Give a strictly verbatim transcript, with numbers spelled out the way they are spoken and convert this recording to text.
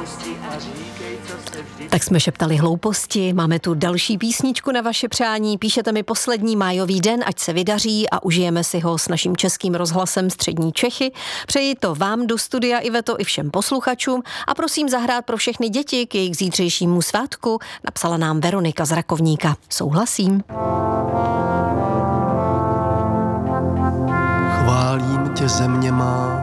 Tak jsme šeptali hlouposti, máme tu další písničku na vaše přání, píšete mi poslední májový den, ať se vydaří a užijeme si ho s naším Českým rozhlasem Střední Čechy. Přeji to vám do studia, Iveto, i všem posluchačům a prosím zahrát pro všechny děti k jejich zítřejšímu svátku, napsala nám Veronika z Rakovníka. Souhlasím. Chválím tě, země má,